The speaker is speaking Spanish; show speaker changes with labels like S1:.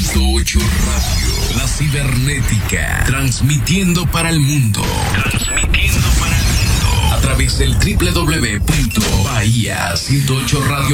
S1: 108 Radio, la cibernética, transmitiendo para el mundo. A través del www.bahia108radio.com.